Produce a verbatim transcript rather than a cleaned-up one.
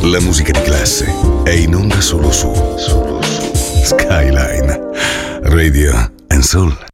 La musica di classe è in onda solo su, solo su Skyline Radio and Soul.